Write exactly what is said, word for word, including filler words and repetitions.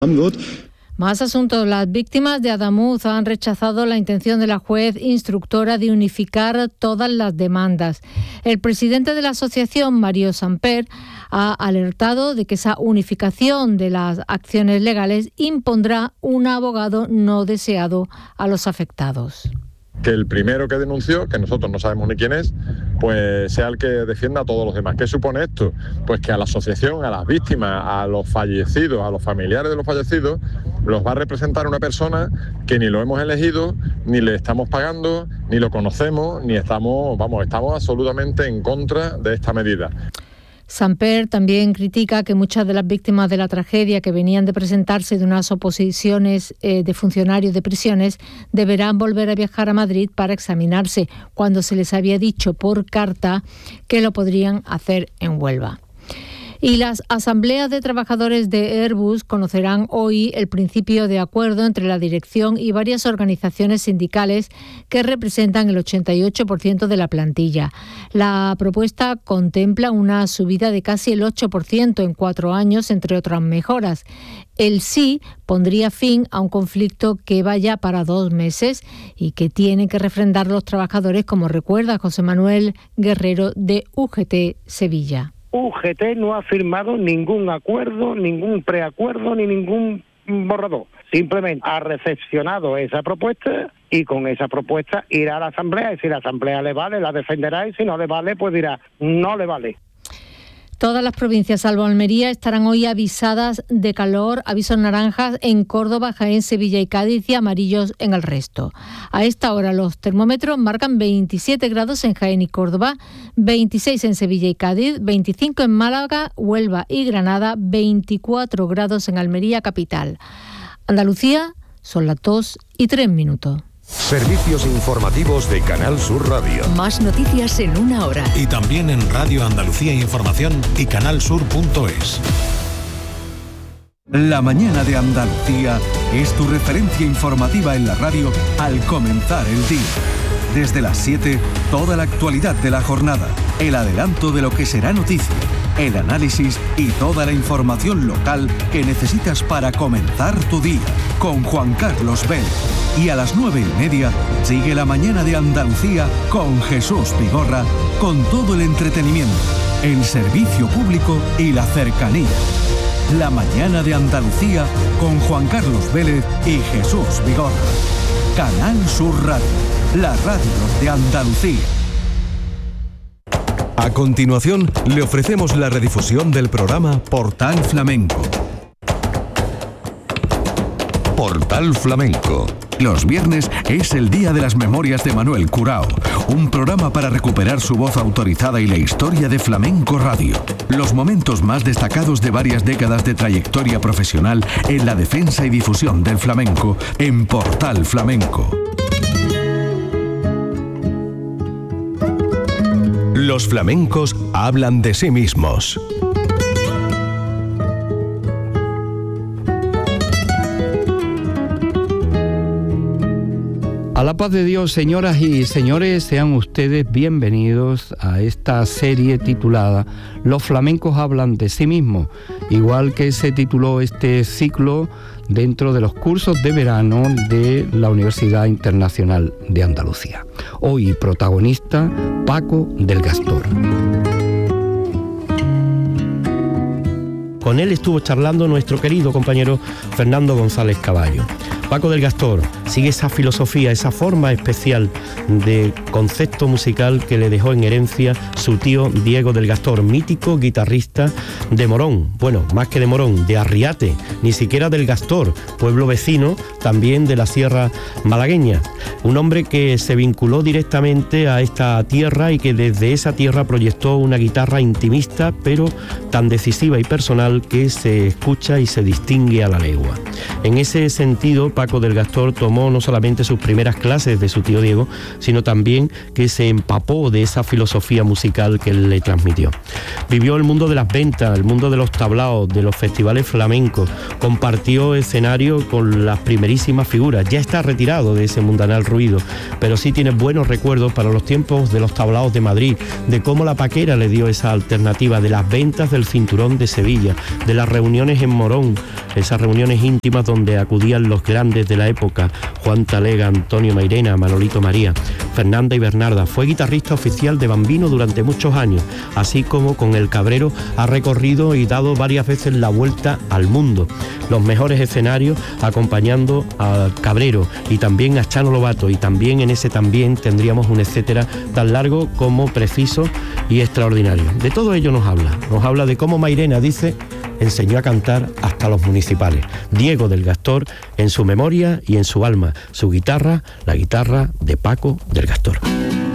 Más asuntos. Las víctimas de Adamuz han rechazado la intención de la juez instructora de unificar todas las demandas. El presidente de la asociación, Mario Samper, ha alertado de que esa unificación de las acciones legales impondrá un abogado no deseado a los afectados. Que el primero que denunció, que nosotros no sabemos ni quién es, pues sea el que defienda a todos los demás. ¿Qué supone esto? Pues que a la asociación, a las víctimas, a los fallecidos, a los familiares de los fallecidos, los va a representar una persona que ni lo hemos elegido, ni le estamos pagando, ni lo conocemos, ni estamos, vamos, estamos absolutamente en contra de esta medida. Samper también critica que muchas de las víctimas de la tragedia que venían de presentarse de unas oposiciones eh, de funcionarios de prisiones deberán volver a viajar a Madrid para examinarse, cuando se les había dicho por carta que lo podrían hacer en Huelva. Y las asambleas de trabajadores de Airbus conocerán hoy el principio de acuerdo entre la dirección y varias organizaciones sindicales que representan el ochenta y ocho por ciento de la plantilla. La propuesta contempla una subida de casi el ocho por ciento en cuatro años, entre otras mejoras. El sí pondría fin a un conflicto que va ya para dos meses y que tienen que refrendar los trabajadores, como recuerda José Manuel Guerrero de U G T Sevilla. U G T no ha firmado ningún acuerdo, ningún preacuerdo ni ningún borrador. Simplemente ha recepcionado esa propuesta y con esa propuesta irá a la asamblea y si la asamblea le vale, la defenderá y si no le vale, pues dirá, no le vale. Todas las provincias, salvo Almería, estarán hoy avisadas de calor, avisos naranjas en Córdoba, Jaén, Sevilla y Cádiz y amarillos en el resto. A esta hora los termómetros marcan veintisiete grados en Jaén y Córdoba, veintiséis en Sevilla y Cádiz, veinticinco en Málaga, Huelva y Granada, veinticuatro grados en Almería capital. Andalucía, son las dos y tres minutos. Servicios informativos de Canal Sur Radio. Más noticias en una hora. Y también en Radio Andalucía Información y canalsur punto es. La mañana de Andalucía es tu referencia informativa en la radio al comenzar el día. Desde las siete, toda la actualidad de la jornada, el adelanto de lo que será noticia, el análisis y toda la información local que necesitas para comenzar tu día, con Juan Carlos Vélez. Y a las nueve y media sigue la mañana de Andalucía con Jesús Vigorra, con todo el entretenimiento, el servicio público y la cercanía. La mañana de Andalucía con Juan Carlos Vélez y Jesús Vigorra. Canal Sur Radio, la radio de Andalucía. A continuación, le ofrecemos la redifusión del programa Portal Flamenco. Portal Flamenco. Los viernes es el Día de las Memorias de Manuel Curao, un programa para recuperar su voz autorizada y la historia de Flamenco Radio. Los momentos más destacados de varias décadas de trayectoria profesional en la defensa y difusión del flamenco en Portal Flamenco. Los flamencos hablan de sí mismos. A la paz de Dios, señoras y señores, sean ustedes bienvenidos a esta serie titulada Los flamencos hablan de sí mismos, igual que se tituló este ciclo dentro de los cursos de verano de la Universidad Internacional de Andalucía. Hoy protagonista Paco del Gastor. Con él estuvo charlando nuestro querido compañero Fernando González Caballo. Paco del Gastor sigue esa filosofía, esa forma especial de concepto musical que le dejó en herencia su tío Diego del Gastor, mítico guitarrista de Morón, bueno, más que de Morón, de Arriate, ni siquiera del Gastor, pueblo vecino también de la Sierra Malagueña. Un hombre que se vinculó directamente a esta tierra y que desde esa tierra proyectó una guitarra intimista, pero tan decisiva y personal que se escucha y se distingue a la legua. En ese sentido, Paco del Gastor tomó no solamente sus primeras clases de su tío Diego, sino también que se empapó de esa filosofía musical que él le transmitió. Vivió el mundo de las ventas, el mundo de los tablaos, de los festivales flamencos, compartió escenario con las primerísimas figuras. Ya está retirado de ese mundanal ruido, pero sí tiene buenos recuerdos para los tiempos de los tablaos de Madrid, de cómo la Paquera le dio esa alternativa, de las ventas del Cinturón de Sevilla, de las reuniones en Morón, esas reuniones íntimas donde acudían los grandes de la época, Juan Talega, Antonio Mairena, Manolito María, Fernanda y Bernarda. Fue guitarrista oficial de Bambino durante muchos años, así como con el Cabrero ha recorrido y dado varias veces la vuelta al mundo. Los mejores escenarios acompañando al Cabrero y también a Chano Lobato, y también en ese también tendríamos un etcétera tan largo como preciso y extraordinario. De todo ello nos habla, nos habla de cómo Mairena, dice, enseñó a cantar hasta los municipales. Diego del Gastor en su memoria y en su alma, su guitarra, la guitarra de Paco del Gastor.